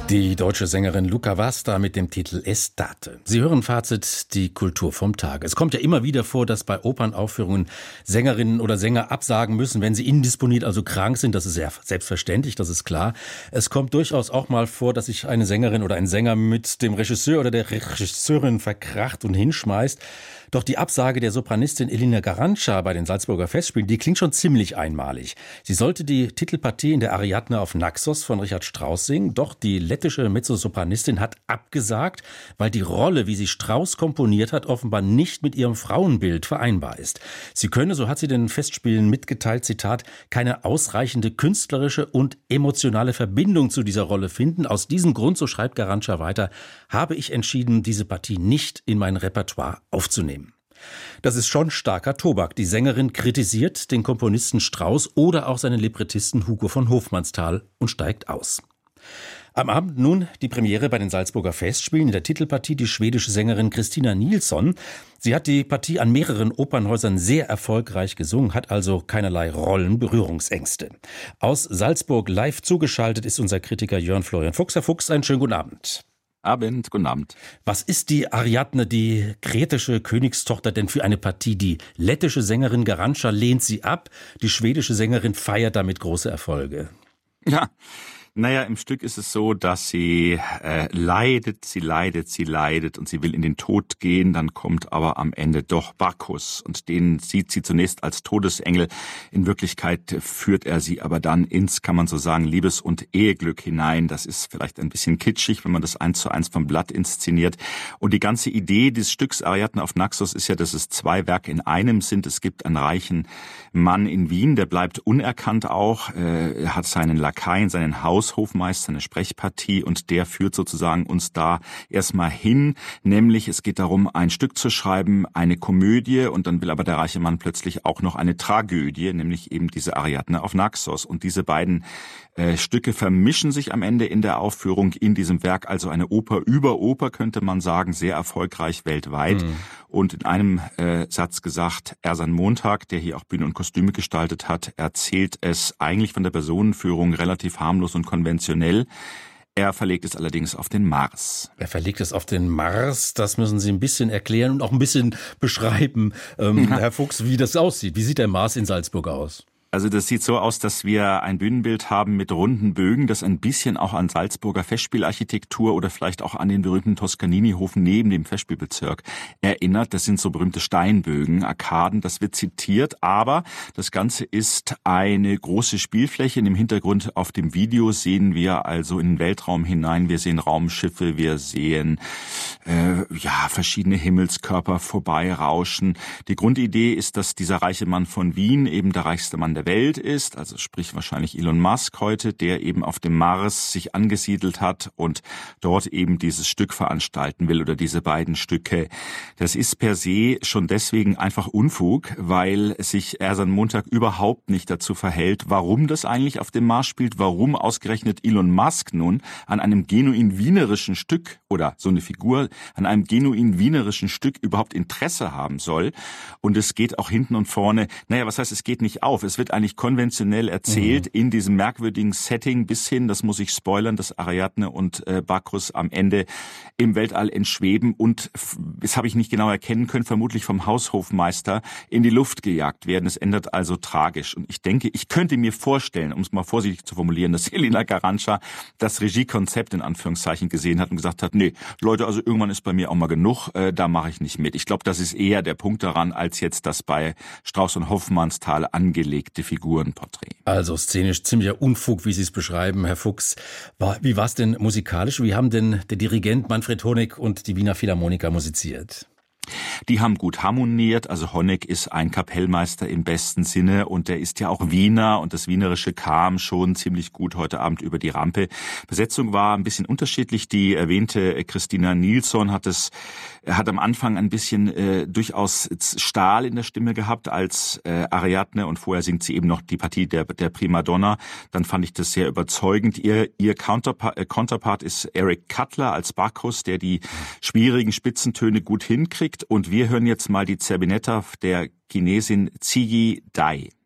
Die deutsche Sängerin Luca Vasta mit dem Titel Estate. Sie hören Fazit, die Kultur vom Tag. Es kommt ja immer wieder vor, dass bei Opernaufführungen Sängerinnen oder Sänger absagen müssen, wenn sie indisponiert, also krank sind. Das ist ja selbstverständlich, das ist klar. Es kommt durchaus auch mal vor, dass sich eine Sängerin oder ein Sänger mit dem Regisseur oder der Regisseurin verkracht und hinschmeißt. Doch die Absage der Sopranistin Elina Garanca bei den Salzburger Festspielen, die klingt schon ziemlich einmalig. Sie sollte die Titelpartie in der Ariadne auf Naxos von Richard Strauss singen, doch die lettische Mezzosopranistin hat abgesagt, weil die Rolle, wie sie Strauss komponiert hat, offenbar nicht mit ihrem Frauenbild vereinbar ist. Sie könne, so hat sie den Festspielen mitgeteilt, Zitat, keine ausreichende künstlerische und emotionale Verbindung zu dieser Rolle finden. Aus diesem Grund, so schreibt Garanca weiter, habe ich entschieden, diese Partie nicht in mein Repertoire aufzunehmen. Das ist schon starker Tobak. Die Sängerin kritisiert den Komponisten Strauss oder auch seinen Librettisten Hugo von Hofmannsthal und steigt aus. Am Abend nun die Premiere bei den Salzburger Festspielen. In der Titelpartie die schwedische Sängerin Christina Nilsson. Sie hat die Partie an mehreren Opernhäusern sehr erfolgreich gesungen, hat also keinerlei Rollenberührungsängste. Aus Salzburg live zugeschaltet ist unser Kritiker Jörn Florian Fuchs. Herr Fuchs, einen schönen guten Abend. Guten Abend. Was ist die Ariadne, die kretische Königstochter, denn für eine Partie? Die lettische Sängerin Garanca lehnt sie ab, die schwedische Sängerin feiert damit große Erfolge. Ja, naja, im Stück ist es so, dass sie leidet und sie will in den Tod gehen, dann kommt aber am Ende doch Bacchus und den sieht sie zunächst als Todesengel. In Wirklichkeit führt er sie aber dann ins, kann man so sagen, Liebes- und Eheglück hinein. Das ist vielleicht ein bisschen kitschig, wenn man das 1:1 vom Blatt inszeniert. Und die ganze Idee des Stücks Ariadne auf Naxos ist ja, dass es zwei Werke in einem sind. Es gibt einen reichen Mann in Wien, der bleibt unerkannt auch. Er hat seinen Lakaien, seinen Haushofmeister, eine Sprechpartie und der führt sozusagen uns da erstmal hin, nämlich es geht darum, ein Stück zu schreiben, eine Komödie und dann will aber der reiche Mann plötzlich auch noch eine Tragödie, nämlich eben diese Ariadne auf Naxos und diese beiden Stücke vermischen sich am Ende in der Aufführung in diesem Werk, also eine Oper über Oper, könnte man sagen, sehr erfolgreich weltweit. Und in einem Satz gesagt, Ersan Montag, der hier auch Bühne und Kostüme gestaltet hat, erzählt es eigentlich von der Personenführung relativ harmlos und konventionell. Er verlegt es allerdings auf den Mars. Er verlegt es auf den Mars, das müssen Sie ein bisschen erklären und auch ein bisschen beschreiben, Herr Fuchs, wie das aussieht. Wie sieht der Mars in Salzburg aus? Also das sieht so aus, dass wir ein Bühnenbild haben mit runden Bögen, das ein bisschen auch an Salzburger Festspielarchitektur oder vielleicht auch an den berühmten Toscanini-Hof neben dem Festspielbezirk erinnert. Das sind so berühmte Steinbögen, Arkaden, das wird zitiert, aber das Ganze ist eine große Spielfläche. Im Hintergrund auf dem Video sehen wir also in den Weltraum hinein, wir sehen Raumschiffe, wir sehen verschiedene Himmelskörper vorbeirauschen. Die Grundidee ist, dass dieser reiche Mann von Wien eben der reichste Mann der Welt ist, also sprich wahrscheinlich Elon Musk heute, der eben auf dem Mars sich angesiedelt hat und dort eben dieses Stück veranstalten will oder diese beiden Stücke. Das ist per se schon deswegen einfach Unfug, weil sich Ersan Montag überhaupt nicht dazu verhält, warum das eigentlich auf dem Mars spielt, warum ausgerechnet Elon Musk nun an einem genuin wienerischen Stück oder so eine Figur an einem genuin wienerischen Stück überhaupt Interesse haben soll. Und es geht auch hinten und vorne, was heißt, es geht nicht auf, es wird eigentlich konventionell erzählt in diesem merkwürdigen Setting bis hin, das muss ich spoilern, dass Ariadne und Bacchus am Ende im Weltall entschweben und, das habe ich nicht genau erkennen können, vermutlich vom Haushofmeister in die Luft gejagt werden. Es endet also tragisch. Und ich denke, ich könnte mir vorstellen, um es mal vorsichtig zu formulieren, dass Elina Garanca das Regiekonzept in Anführungszeichen gesehen hat und gesagt hat, nee, Leute, also irgendwann ist bei mir auch mal genug, da mache ich nicht mit. Ich glaube, das ist eher der Punkt daran, als jetzt das bei Strauss und Hofmannsthal angelegte Figurenporträt. Also szenisch ziemlicher Unfug, wie Sie es beschreiben, Herr Fuchs. Wie war es denn musikalisch? Wie haben denn der Dirigent Manfred Honeck und die Wiener Philharmoniker musiziert? Die haben gut harmoniert, also Honeck ist ein Kapellmeister im besten Sinne und der ist ja auch Wiener und das Wienerische kam schon ziemlich gut heute Abend über die Rampe. Besetzung war ein bisschen unterschiedlich, die erwähnte Christina Nilsson hat am Anfang ein bisschen durchaus Stahl in der Stimme gehabt als Ariadne und vorher singt sie eben noch die Partie der Primadonna, dann fand ich das sehr überzeugend. Ihr Counterpart ist Eric Cutler als Bacchus, der die schwierigen Spitzentöne gut hinkriegt. Und wir hören jetzt mal die Zerbinetta der Chinesin Ziyi Dai.